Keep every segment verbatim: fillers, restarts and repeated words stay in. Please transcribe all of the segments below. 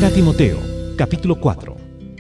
Segunda Timoteo, capítulo cuatro.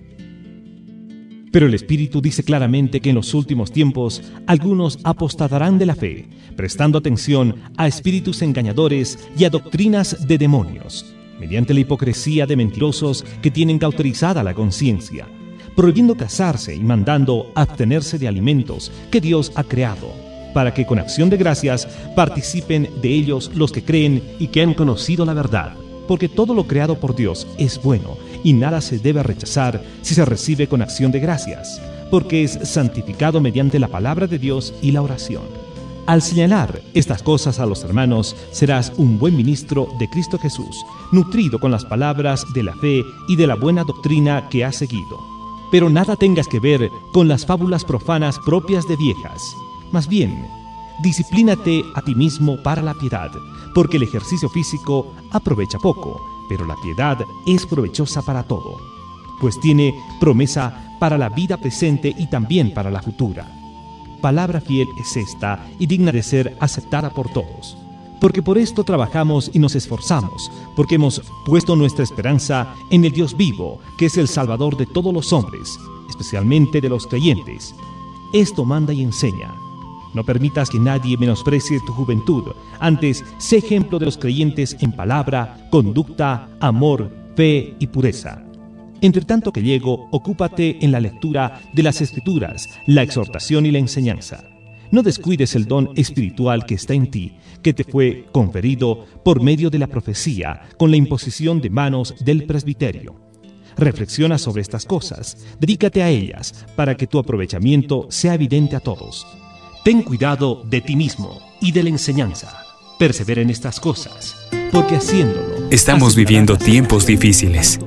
Pero el Espíritu dice claramente que en los últimos tiempos algunos apostatarán de la fe, prestando atención a espíritus engañadores y a doctrinas de demonios, mediante la hipocresía de mentirosos que tienen cauterizada la conciencia, prohibiendo casarse y mandando abstenerse de alimentos que Dios ha creado, para que con acción de gracias participen de ellos los que creen y que han conocido la verdad. Porque todo lo creado por Dios es bueno, y nada se debe rechazar si se recibe con acción de gracias, porque es santificado mediante la palabra de Dios y la oración. Al señalar estas cosas a los hermanos, serás un buen ministro de Cristo Jesús, nutrido con las palabras de la fe y de la buena doctrina que has seguido. Pero nada tengas que ver con las fábulas profanas propias de viejas. Más bien, disciplínate a ti mismo para la piedad, porque el ejercicio físico aprovecha poco, pero la piedad es provechosa para todo, pues tiene promesa para la vida presente y también para la futura. Palabra fiel es esta y digna de ser aceptada por todos, porque por esto trabajamos y nos esforzamos, porque hemos puesto nuestra esperanza en el Dios vivo, que es el Salvador de todos los hombres, especialmente de los creyentes. Esto manda y enseña. No permitas que nadie menosprecie tu juventud. Antes, sé ejemplo de los creyentes en palabra, conducta, amor, fe y pureza. Entre tanto que llego, ocúpate en la lectura de las Escrituras, la exhortación y la enseñanza. No descuides el don espiritual que está en ti, que te fue conferido por medio de la profecía, con la imposición de manos del presbiterio. Reflexiona sobre estas cosas, dedícate a ellas, para que tu aprovechamiento sea evidente a todos. Ten cuidado de ti mismo y de la enseñanza. Persevera en estas cosas, porque haciéndolo... Estamos viviendo tiempos difíciles,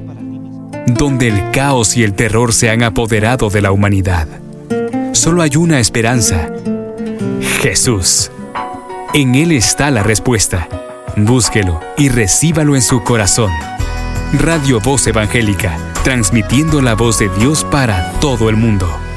donde el caos y el terror se han apoderado de la humanidad. Solo hay una esperanza: Jesús. En Él está la respuesta. Búsquelo y recíbalo en su corazón. Radio Voz Evangélica, transmitiendo la voz de Dios para todo el mundo.